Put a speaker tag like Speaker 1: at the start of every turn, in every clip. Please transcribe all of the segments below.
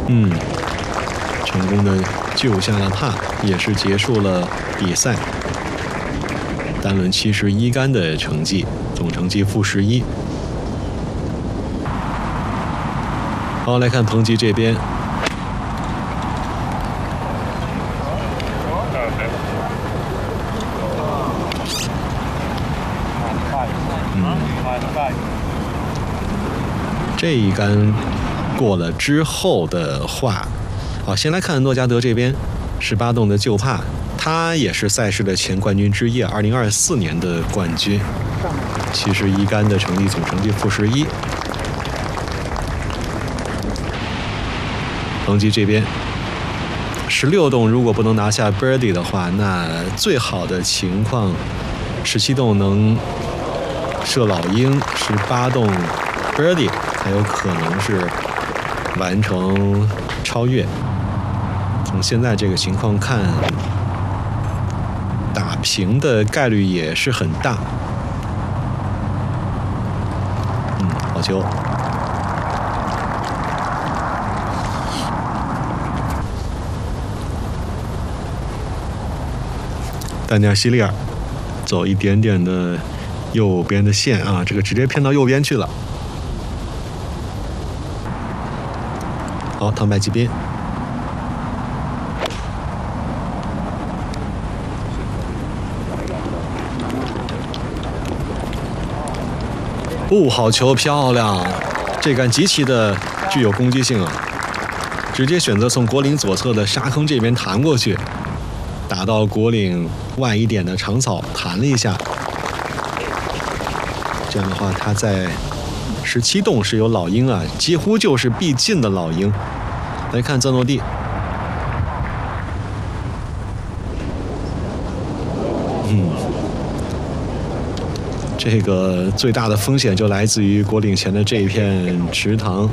Speaker 1: 成功的救下了帕，也是结束了比赛。单轮71杆的成绩，总成绩-11。好，来看彭吉这边。这一杆过了之后的话，好，先来看诺加德这边，18洞的旧帕，他也是赛事的前冠军之一，2024年的冠军，71杆的成绩，总成绩-11。彭吉这边16洞如果不能拿下 birdie 的话，那最好的情况17洞能射老鹰，18洞 birdie 才有可能是完成超越。从现在这个情况看，打平的概率也是很大。好球。丹尼尔·希利尔走一点点的右边的线啊，这个直接偏到右边去了。好，汤白击边。好球，漂亮！这杆极其的具有攻击性啊，直接选择从果岭左侧的沙坑这边弹过去，打到果岭外一点的长草，弹了一下。这样的话，他在17洞是有老鹰啊，几乎就是必进的老鹰。来看泽诺蒂，这个最大的风险就来自于果岭前的这一片池塘。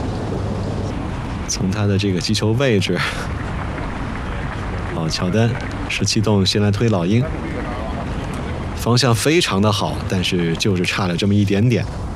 Speaker 1: 从他的这个击球位置，乔丹17洞先来推老鹰，方向非常的好，但是就是差了这么一点点。